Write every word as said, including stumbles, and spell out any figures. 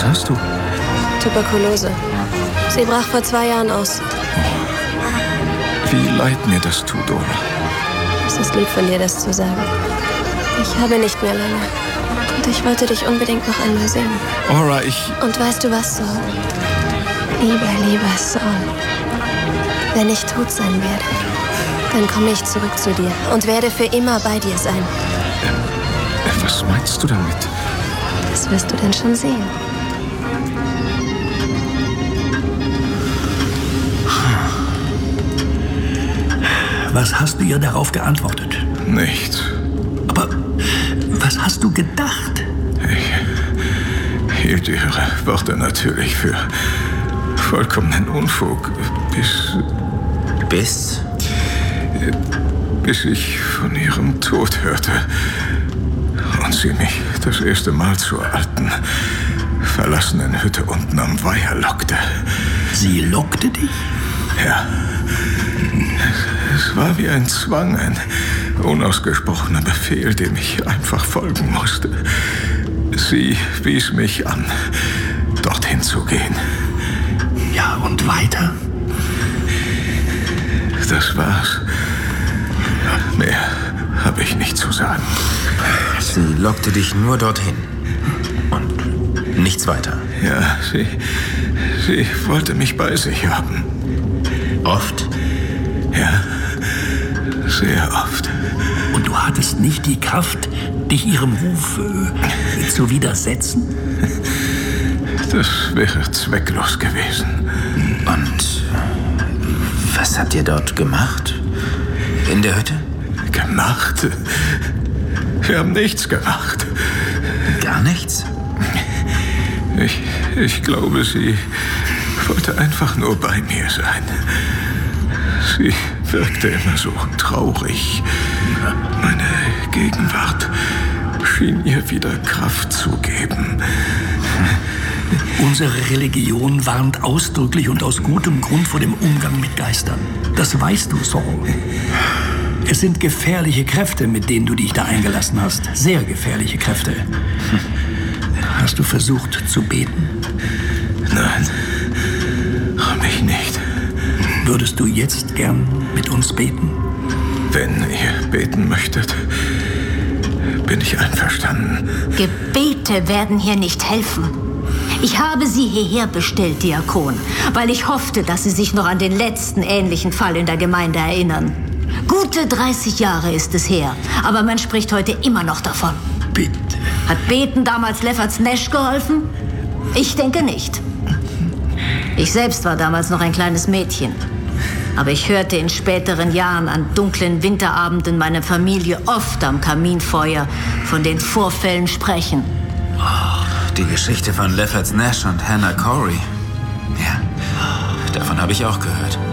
Was hast du? Tuberkulose. Sie brach vor zwei Jahren aus. Wie leid mir das tut, Dora. Es ist lieb von dir, das zu sagen. Ich habe nicht mehr lange. Und ich wollte dich unbedingt noch einmal sehen. Ora, ich... Und weißt du was, Saul? Lieber, lieber Saul. Wenn ich tot sein werde, dann komme ich zurück zu dir und werde für immer bei dir sein. Äh, was meinst du damit? Das wirst du denn schon sehen. Was hast du ihr darauf geantwortet? Nichts. Aber was hast du gedacht? Ich hielt ihre Worte natürlich für vollkommenen Unfug, bis... Bis? Bis ich von ihrem Tod hörte und sie mich das erste Mal zur alten, verlassenen Hütte unten am Weiher lockte. Sie lockte dich? Ja. Es war wie ein Zwang, ein unausgesprochener Befehl, dem ich einfach folgen musste. Sie wies mich an, dorthin zu gehen. Ja, und weiter? Das war's. Mehr habe ich nicht zu sagen. Sie lockte dich nur dorthin. Und nichts weiter. Ja, sie, sie wollte mich bei sich haben. Oft? Ja, sehr oft. Und du hattest nicht die Kraft, dich ihrem Ruf äh, zu widersetzen? Das wäre zwecklos gewesen. Und was habt ihr dort gemacht? In der Hütte? Gemacht? Wir haben nichts gemacht. Gar nichts? Ich, ich glaube, sie wollte einfach nur bei mir sein. Sie wirkte immer so traurig. Meine Gegenwart schien ihr wieder Kraft zu geben. Unsere Religion warnt ausdrücklich und aus gutem Grund vor dem Umgang mit Geistern. Das weißt du, Saul. Es sind gefährliche Kräfte, mit denen du dich da eingelassen hast. Sehr gefährliche Kräfte. Hast du versucht zu beten? Nein, habe ich nicht. Würdest du jetzt gern mit uns beten? Wenn ihr beten möchtet, bin ich einverstanden. Gebete werden hier nicht helfen. Ich habe Sie hierher bestellt, Diakon, weil ich hoffte, dass Sie sich noch an den letzten ähnlichen Fall in der Gemeinde erinnern. Gute dreißig Jahre ist es her, aber man spricht heute immer noch davon. Bitte. Hat Beten damals Lefferts Nash geholfen? Ich denke nicht. Ich selbst war damals noch ein kleines Mädchen. Aber ich hörte in späteren Jahren an dunklen Winterabenden meine Familie oft am Kaminfeuer von den Vorfällen sprechen. Oh, die Geschichte von Lefferts Nash und Hannah Corey. Ja, davon habe ich auch gehört.